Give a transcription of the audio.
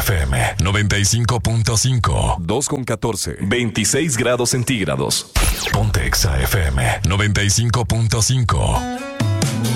FM 95.5. 2,14. 26 grados centígrados. Ponte Exa FM 95.5.